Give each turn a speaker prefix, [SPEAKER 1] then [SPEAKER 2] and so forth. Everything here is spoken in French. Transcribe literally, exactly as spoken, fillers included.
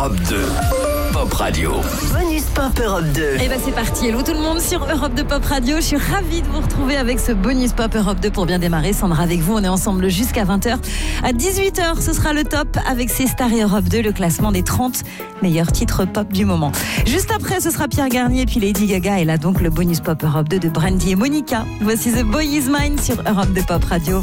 [SPEAKER 1] Europe deux. Pop Radio.
[SPEAKER 2] Bonus Pop Europe deux.
[SPEAKER 3] Et ben c'est parti, hello tout le monde sur Europe deux Pop Radio. Je suis ravie de vous retrouver avec ce Bonus Pop Europe deux pour bien démarrer. Sandra avec vous, on est ensemble jusqu'à vingt heures. À dix-huit heures, ce sera le top avec ces stars et Europe deux, le classement des trente meilleurs titres pop du moment. Juste après, ce sera Pierre Garnier puis Lady Gaga. Et là donc le Bonus Pop Europe deux de Brandy et Monica. Voici The Boy Is Mine sur Europe deux Pop Radio.